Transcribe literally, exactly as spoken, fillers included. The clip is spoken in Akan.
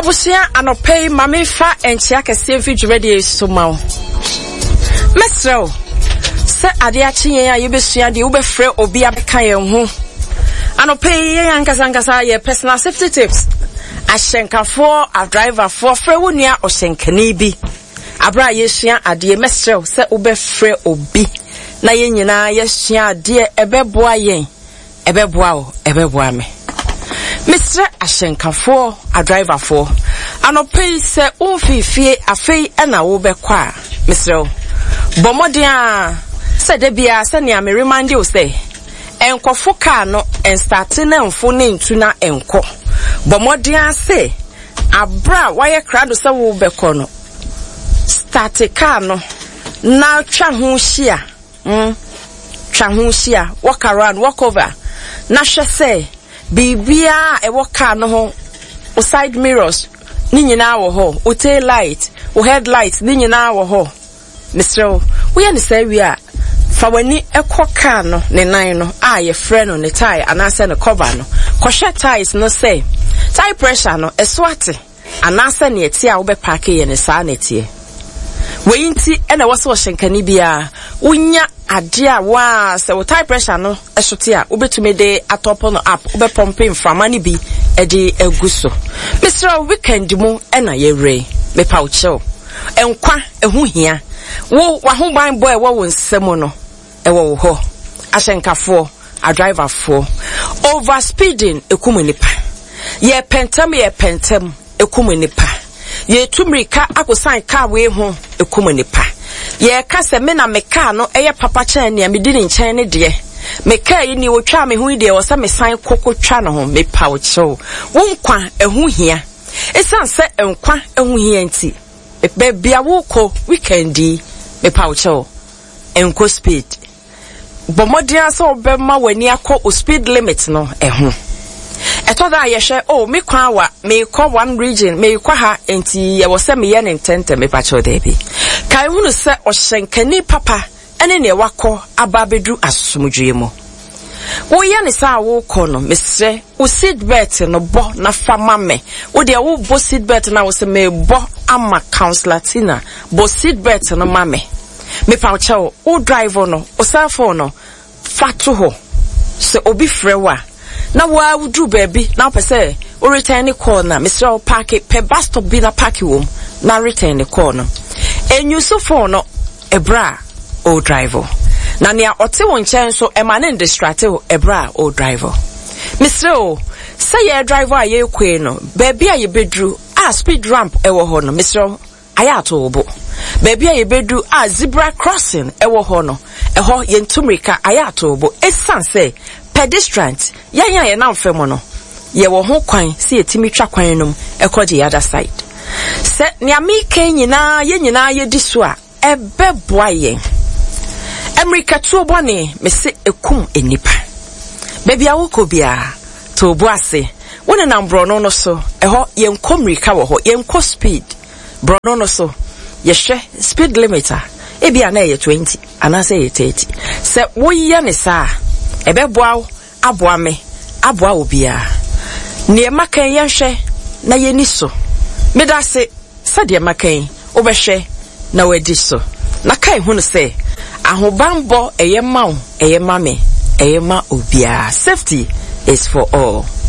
Abusia anopay mame fa enchia kese fi dwumade so mawo. Mesro se ade achi yen a yebesua de wo be frɛ obi abeka yen ho. Anopay yen ankasa ankasa ye personal safety tips. Ahyenkafo a driver for frɛ wo nua ohyenkani bi. Abra yesua ade mesro se wo be frɛ obi. Na yen nyina yesua ade ebeboa yen. Ebeboa o, ebeboa me. Mister Ashenkafo a driver for anopay se unfifie afei na wo bekwa Mister Bomodia se de bia se ne am remind you say enkofo car no en start na mfo ne ntu na enko Bomodia se abra waye krado se wo beko no start car no na twa ho hia mm twa ho hia walk around walk over na hwe se Bibia e woka no ho o side mirrors ni nyina wo ho o tail light o headlights ni nyina wo ho Mister we ani say we a fa wani ekoka no ne nan no a ye frɛ no ne tie anase ne cover no kɔhwɛ ties no say tire pressure no eso ate anase ne etie a wo be park ye ne saa ne tie we nti ena wo so hyenkani bia unya ade a wa se wo tire pressure no esote a obetumi de atop no up obe pumping from ani bi e de aguso Mister Weekend mu ena ye re me pa uche enkwa ehu hia wo wa ho ban boy wo wo nsem no e wo ho ahyenkafo a driver for over speeding ekumunipa ye pentem ye pentem ekumunipa ye tumrika akosan car we ho ekumunipa ye ka se me na me car no eye papa chan ne me di ne nchen ne de me car yi ni wo twa me hu de wo se me san koko twa no ho me pa wo chew wo nkwa ehu hia esan se enkwa ehu hia nti be bia wo ko weekend me pa wo chew enko speed bomodia so be ma wani akọ o speed limit no ehu eto da ye hwe oh me kwa wa me ko one region me kwa ha enti ye wo se me ye ne ntente me pa chew de bi kai hunu se ohyenkani papa ene ne wakọ ababedu asomdwe mu wo ye ne sa wo kọ no mesre wo seat belt no bo na fama me wo de wo bo seat belt na wo se me bo ama counselor tina bo seat belt no ma me me pa chew wo driver no o cell phone no fatu ho se obi frewa na wa wudu baby na pese o return call na Mister Park pe bus stop bi na park wom na return call no enyu so phone no ebra o driver na ne ote won chen so e ma ne distract ebra o driver Mister O say ye driver aye kwe no baby aye bedru a speed ramp e wo ho no Mister ayato obo baby aye bedru a zebra crossing e wo ho no e ho ye ntumrika ayato obo esan say pedestrians ya ya ye na mfemo no ye wo ho kwan se yetimi twa kwan no ekọ the other side se nia mi kan nyina ye nyina ye diso a ebeboa ye America to bone me se ekum enipa baby awoko bia to bo ase wona na mbro no so eho ye nkomrika wo ho ye nko speed bro no so ye hwe speed limiter e bia na ye twenty anase ye thirty se wo ye ne sa ebeboa aboa me aboa obia ne makan ye hwe na ye ni so me da se sade makan obehwe na wadi so na kai hunu se ahobambo eye ma wo eye ma me eye ma obia safety is for all.